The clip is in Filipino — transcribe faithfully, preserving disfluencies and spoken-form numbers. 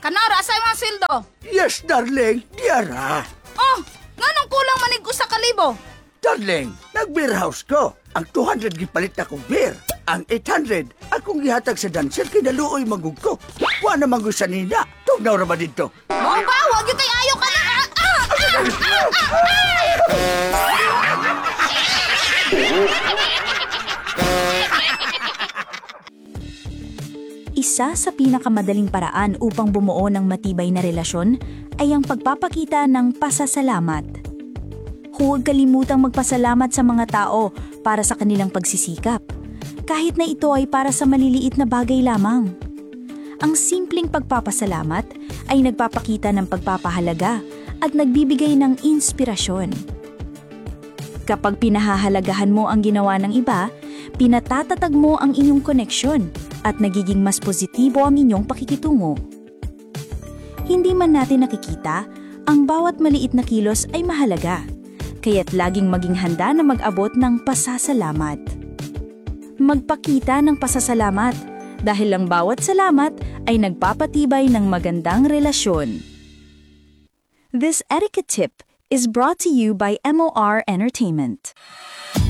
Kanara, asay mga sildo. Yes, darling, diara. Oh, nganong kulang manig ko sa kalibo? Darling, nag-beer house ko. Ang two hundred gipalit na kong beer. Ang eight hundred, akong gihatag sa dancer kinaluoy magug ko. Wa na manggod sa nina. Tugnaw ra ba dito? Mo ba? Huwag yung kay ayo ka na. Ah, ah, ah, ah, Isa sa pinakamadaling paraan upang bumuo ng matibay na relasyon ay ang pagpapakita ng pasasalamat. Huwag kalimutang magpasalamat sa mga tao para sa kanilang pagsisikap, kahit na ito ay para sa maliliit na bagay lamang. Ang simpleng pagpapasalamat ay nagpapakita ng pagpapahalaga at nagbibigay ng inspirasyon. Kapag pinahahalagahan mo ang ginawa ng iba, pinatatatag mo ang inyong koneksyon at nagiging mas positibo ang inyong pakikitungo. Hindi man natin nakikita, ang bawat maliit na kilos ay mahalaga, kaya't laging maging handa na mag-abot ng pasasalamat. Magpakita ng pasasalamat dahil ang bawat salamat ay nagpapatibay ng magandang relasyon. This etiquette tip is brought to you by M O R Entertainment.